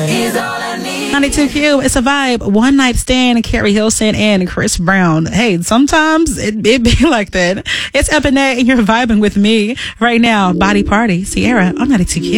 is all I need. 92Q, it's a vibe. One Night Stand, Carrie Hilson and Chris Brown. Hey, sometimes it be like that. It's Epinette and you're vibing with me right now. Body Party, Sierra on 92Q.